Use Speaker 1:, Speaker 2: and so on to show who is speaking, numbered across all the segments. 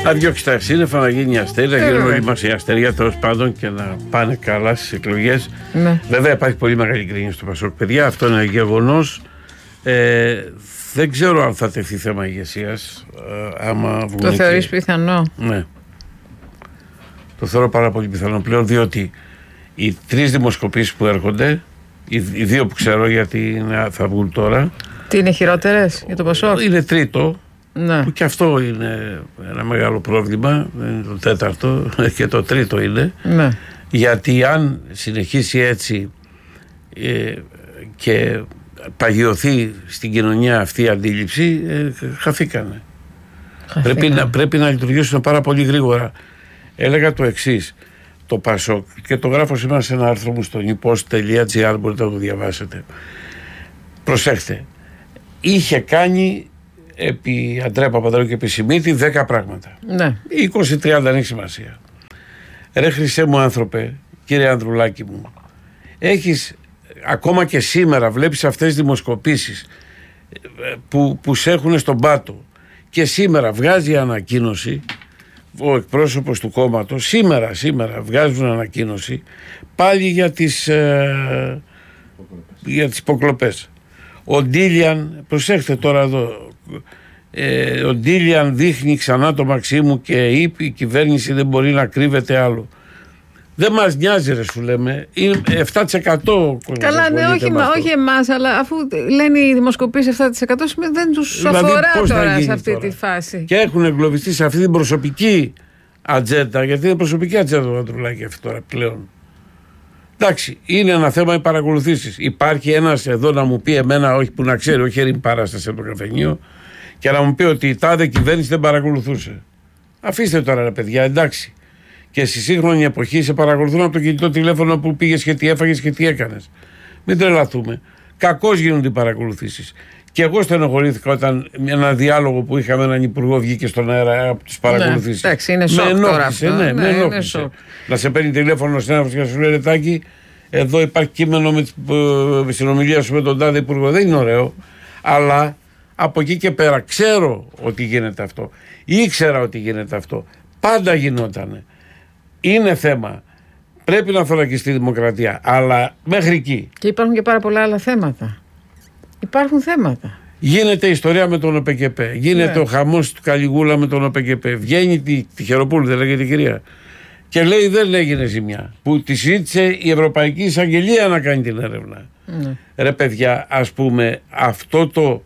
Speaker 1: Να διώξει τα σύννεφα, να γίνει αστέρι, να γίνουν όλοι μας οι αστέρια τέλος πάντων και να πάνε καλά στις εκλογές. Ναι. Βέβαια υπάρχει πολύ μεγάλη γκρίνια στο Πασόκ, παιδιά, αυτό είναι γεγονός. Δεν ξέρω αν θα τεθεί θέμα ηγεσίας.
Speaker 2: Το θεωρείς πιθανό?
Speaker 1: Ναι. Το θεωρώ πάρα πολύ πιθανό πλέον, διότι οι 3 δημοσκοπήσεις που έρχονται, οι 2 που ξέρω γιατί θα βγουν τώρα.
Speaker 2: Τι είναι χειρότερες για το Πασόκ?
Speaker 1: Είναι τρίτο.
Speaker 2: Ναι.
Speaker 1: Που και αυτό είναι ένα μεγάλο πρόβλημα. Είναι το τέταρτο και το τρίτο είναι.
Speaker 2: Ναι.
Speaker 1: Γιατί αν συνεχίσει έτσι και παγιωθεί στην κοινωνία αυτή η αντίληψη, χαθήκανε. Πρέπει να λειτουργήσουν πάρα πολύ γρήγορα. Έλεγα το εξής, το Πασόκ, και το γράφω σήμερα σε ένα άρθρο μου στο newpost.gr, μπορείτε να το διαβάσετε. Προσέχτε, είχε κάνει επί Αντρέα Παπανδρέου και επί Σιμίτη 10 πράγματα.
Speaker 2: Ναι.
Speaker 1: 20-30 δεν έχει σημασία. Ρε χρυσέ μου άνθρωπε, κύριε Ανδρουλάκη μου, έχεις ακόμα και σήμερα, βλέπεις αυτές τις δημοσκοπήσεις που σε έχουν στον πάτο, και σήμερα βγάζει ανακοίνωση ο εκπρόσωπος του κόμματος, σήμερα βγάζουν ανακοίνωση πάλι για τις υποκλοπές. Ο Ντίλιαν, προσέχτε τώρα εδώ, ο Ντίλιαν δείχνει ξανά το Μαξίμου και είπε η κυβέρνηση δεν μπορεί να κρύβεται άλλο. Δεν μας νοιάζει, ρε, σου λέμε. Είναι 7%.
Speaker 2: Καλά, ναι, όχι εμάς, αλλά αφού λένε οι δημοσκοπήσεις 7%, δεν τους δηλαδή, αφορά τώρα σε αυτή τη φάση.
Speaker 1: Και έχουν εγκλωβιστεί σε αυτή την προσωπική ατζέντα, γιατί είναι προσωπική ατζέντα του Ανδρουλάκη αυτή τώρα πλέον. Εντάξει, είναι ένα θέμα οι παρακολουθήσεις. Υπάρχει ένας εδώ να μου πει εμένα, όχι που να ξέρει, όχι έρημη παράσταση από το καφενείο, και να μου πει ότι η τάδε κυβέρνηση δεν παρακολουθούσε. Αφήστε τώρα, ρε παιδιά, εντάξει. Και στη σύγχρονη εποχή σε παρακολουθούν από το κινητό τηλέφωνο που πήγες και τι έφαγες και τι έκανες. Μην τρελαθούμε. Κακώς γίνονται οι παρακολουθήσεις. Και εγώ στενοχωρήθηκα όταν ένα διάλογο που είχαμε έναν υπουργό βγήκε στον αέρα από τις παρακολουθήσεις.
Speaker 2: Ναι, εντάξει, είναι σοκ τώρα αυτό.
Speaker 1: Ναι, με ενόχλησε. Να σε παίρνει τηλέφωνο συνάδελφος και να σου λέει Ρετάκη, εδώ υπάρχει κείμενο με συνομιλία σου με τον τάδε υπουργό. Δεν είναι ωραίο. Αλλά από εκεί και πέρα ξέρω ότι γίνεται αυτό. Ήξερα ότι γίνεται αυτό. Πάντα γινότανε. Είναι θέμα. Πρέπει να θωρακιστεί η δημοκρατία. Αλλά μέχρι εκεί.
Speaker 2: Και υπάρχουν και πάρα πολλά άλλα θέματα. Υπάρχουν θέματα.
Speaker 1: Γίνεται ιστορία με τον ΟΠΚΠ. Γίνεται ο χαμός του Καλιγούλα με τον ΟΠΚΠ. Βγαίνει τη Χεροπούλου, δεν λέγεται η κυρία. Και λέει δεν έγινε ζημιά. Που τη ζήτησε η Ευρωπαϊκή Εισαγγελία να κάνει την έρευνα. Ρε παιδιά, ας πούμε, αυτό το.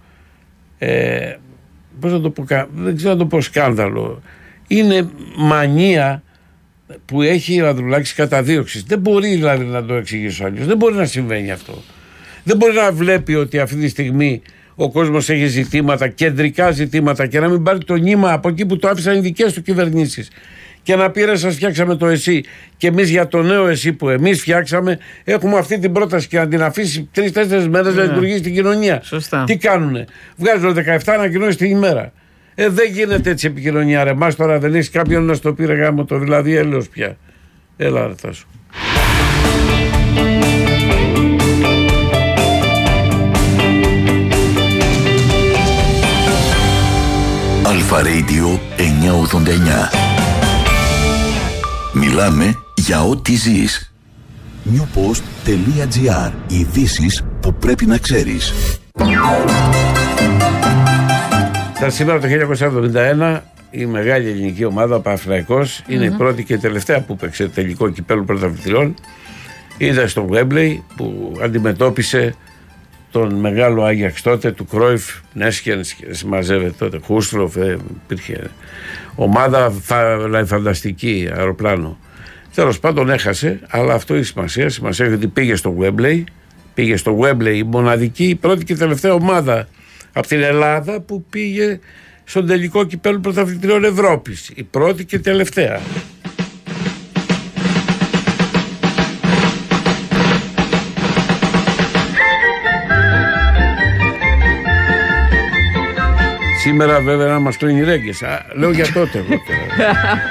Speaker 1: Πώς να το πω, δεν ξέρω να το πω σκάνδαλο. Είναι μανία που έχει ο Ανδρουλάκης καταδίωξης. Δεν μπορεί δηλαδή να το εξηγήσω αλλιώς. Δεν μπορεί να συμβαίνει αυτό. Δεν μπορεί να βλέπει ότι αυτή τη στιγμή ο κόσμος έχει ζητήματα, κεντρικά ζητήματα, και να μην πάρει το νήμα από εκεί που το άφησαν οι δικές του κυβερνήσεις. Και να πει ρε, σας φτιάξαμε το ΕΣΥ. Και εμείς για το νέο ΕΣΥ που εμείς φτιάξαμε, έχουμε αυτή την πρόταση και να την αφήσει 3-4 μέρες να λειτουργήσει στην κοινωνία.
Speaker 2: Σωστά.
Speaker 1: Τι κάνουνε? Βγάζουν 17 ανακοινώσεις την ημέρα. Δεν γίνεται έτσι επικοινωνία, ρε. Μας τώρα δεν έχει κάποιον να στο πει ρε γάμο το, δηλαδή έλεος πια. Έλα ρε Τάσο.
Speaker 3: Αλφα Radio 989. Μιλάμε για ό,τι ζεις. newpost.gr. Ειδήσεις που πρέπει να ξέρεις.
Speaker 1: Σήμερα το 1971 η μεγάλη ελληνική ομάδα, ο Παναθηναϊκός, είναι η πρώτη και τελευταία που παίξε τελικό κυπέλλου πρωταθλητριών. Είδα στο Γουέμπλεϊ που αντιμετώπισε τον μεγάλο Άγιαξ τότε, του Κρόιφ, Νέσκεν, συμμαζεύεται τότε, Χούστροφ, υπήρχε ομάδα φανταστική, αεροπλάνο. Τέλος πάντων έχασε, αλλά αυτό έχει σημασία. Σημασία έχει ότι πήγε στο Γουέμπλεϊ η μοναδική, η πρώτη και τελευταία ομάδα από την Ελλάδα που πήγε στον τελικό κυπέλλου πρωταθλητριών Ευρώπης. Η πρώτη και τελευταία. Σήμερα βέβαια να μας κλείνει ρέγγες. Λέω για τότε.